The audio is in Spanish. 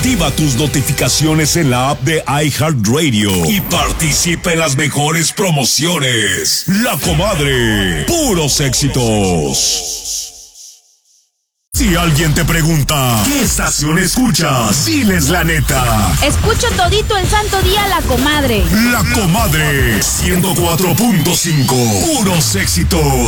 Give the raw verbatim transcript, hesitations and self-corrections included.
Activa tus notificaciones en la app de iHeartRadio y participa en las mejores promociones. La Comadre, puros éxitos. Si alguien te pregunta, ¿qué estación escuchas? Diles la neta. Escucho todito el santo día La Comadre. La Comadre, ciento cuatro punto cinco, puros éxitos.